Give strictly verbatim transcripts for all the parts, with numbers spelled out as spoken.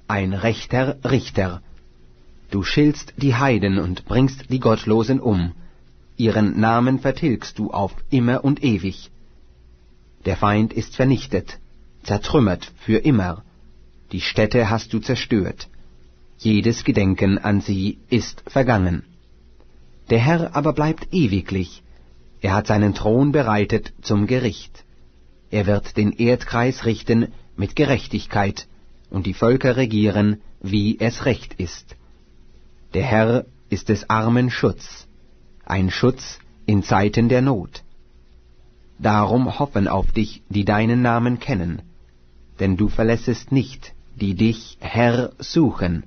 ein rechter Richter. Du schiltst die Heiden und bringst die Gottlosen um, ihren Namen vertilgst du auf immer und ewig. Der Feind ist vernichtet, zertrümmert für immer, die Städte hast du zerstört, jedes Gedenken an sie ist vergangen. Der Herr aber bleibt ewiglich, er hat seinen Thron bereitet zum Gericht. Er wird den Erdkreis richten mit Gerechtigkeit und die Völker regieren, wie es recht ist. Der Herr ist des Armen Schutz, ein Schutz in Zeiten der Not. Darum hoffen auf dich, die deinen Namen kennen, denn du verlässest nicht, die dich, Herr, suchen.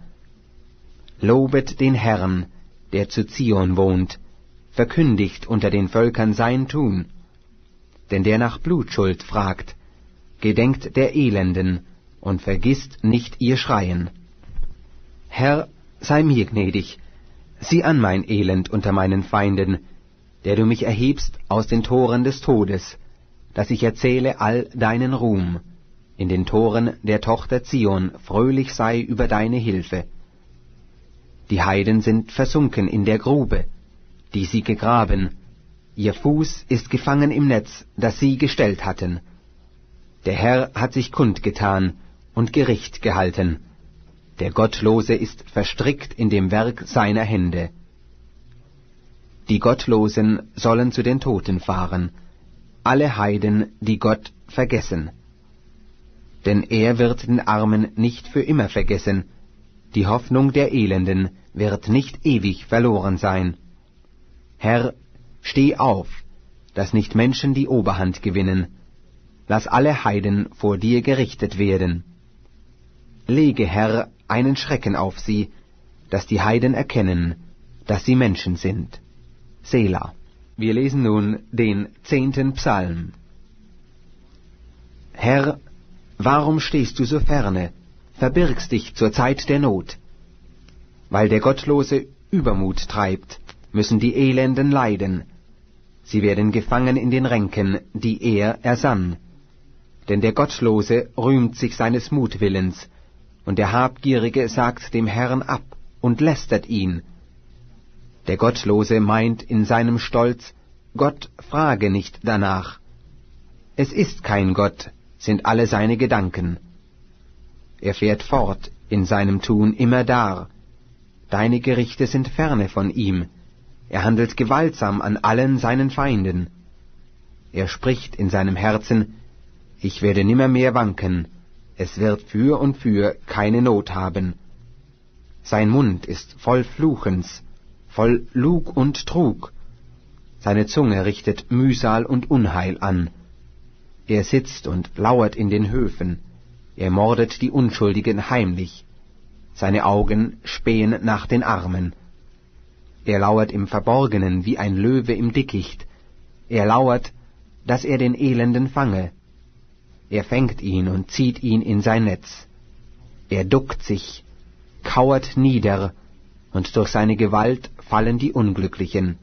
Lobet den Herrn, der zu Zion wohnt, verkündigt unter den Völkern sein Tun. Denn der nach Blutschuld fragt, gedenkt der Elenden und vergisst nicht ihr Schreien. Herr, sei mir gnädig, sieh an mein Elend unter meinen Feinden, der du mich erhebst aus den Toren des Todes, dass ich erzähle all deinen Ruhm, in den Toren der Tochter Zion fröhlich sei über deine Hilfe. Die Heiden sind versunken in der Grube, die sie gegraben, ihr Fuß ist gefangen im Netz, das sie gestellt hatten. Der Herr hat sich kundgetan und Gericht gehalten. Der Gottlose ist verstrickt in dem Werk seiner Hände. Die Gottlosen sollen zu den Toten fahren, alle Heiden, die Gott vergessen. Denn er wird den Armen nicht für immer vergessen, die Hoffnung der Elenden wird nicht ewig verloren sein. Herr, steh auf, dass nicht Menschen die Oberhand gewinnen. Lass alle Heiden vor dir gerichtet werden. Lege, Herr, einen Schrecken auf sie, dass die Heiden erkennen, dass sie Menschen sind. Selah. Wir lesen nun den zehnten Psalm. Herr, warum stehst du so ferne, verbirgst dich zur Zeit der Not? Weil der Gottlose Übermut treibt, müssen die Elenden leiden. Sie werden gefangen in den Ränken, die er ersann. Denn der Gottlose rühmt sich seines Mutwillens, und der Habgierige sagt dem Herrn ab und lästert ihn. Der Gottlose meint in seinem Stolz, Gott frage nicht danach. Es ist kein Gott, sind alle seine Gedanken. Er fährt fort in seinem Tun immerdar. Deine Gerichte sind ferne von ihm. Er handelt gewaltsam an allen seinen Feinden. Er spricht in seinem Herzen, ich werde nimmermehr wanken, es wird für und für keine Not haben. Sein Mund ist voll Fluchens, voll Lug und Trug. Seine Zunge richtet Mühsal und Unheil an. Er sitzt und lauert in den Höfen, er mordet die Unschuldigen heimlich. Seine Augen spähen nach den Armen. Er lauert im Verborgenen wie ein Löwe im Dickicht. Er lauert, dass er den Elenden fange. Er fängt ihn und zieht ihn in sein Netz. Er duckt sich, kauert nieder, und durch seine Gewalt fallen die Unglücklichen.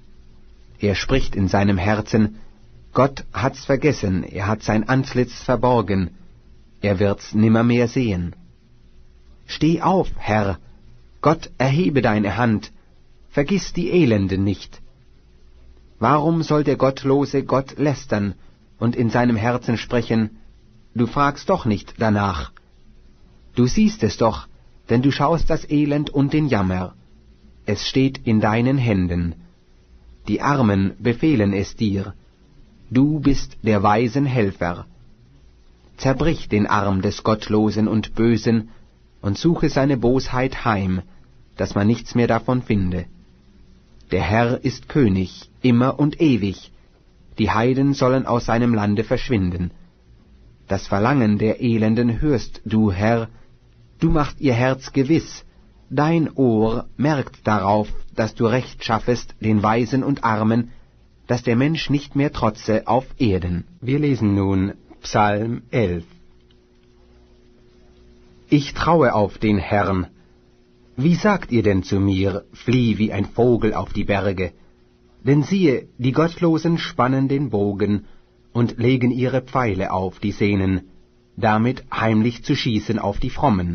Er spricht in seinem Herzen, Gott hat's vergessen, er hat sein Antlitz verborgen, er wird's nimmermehr sehen. Steh auf, Herr, Gott erhebe deine Hand, vergiss die Elenden nicht. Warum soll der Gottlose Gott lästern und in seinem Herzen sprechen, du fragst doch nicht danach. Du siehst es doch, denn du schaust das Elend und den Jammer. Es steht in deinen Händen. Die Armen befehlen es dir. Du bist der weisen Helfer. Zerbrich den Arm des Gottlosen und Bösen und suche seine Bosheit heim, dass man nichts mehr davon finde. Der Herr ist König, immer und ewig. Die Heiden sollen aus seinem Lande verschwinden. Das Verlangen der Elenden hörst du, Herr. Du machst ihr Herz gewiss. Dein Ohr merkt darauf, dass du Recht schaffest den Weisen und Armen, dass der Mensch nicht mehr trotze auf Erden. Wir lesen nun Psalm elf. Ich traue auf den Herrn. Wie sagt ihr denn zu mir, flieh wie ein Vogel auf die Berge? Denn siehe, die Gottlosen spannen den Bogen und legen ihre Pfeile auf die Sehnen, damit heimlich zu schießen auf die Frommen.